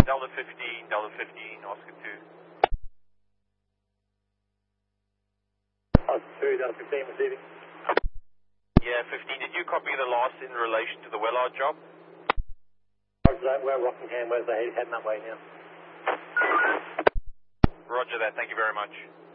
Delta 15, Oscar 2. Oscar 2, Delta 15 receiving. Yeah, 15. Did you copy the loss in relation to the Wellard job? Roger that. We're Rockingham. Where's the heading that way now? Roger that. Thank you very much.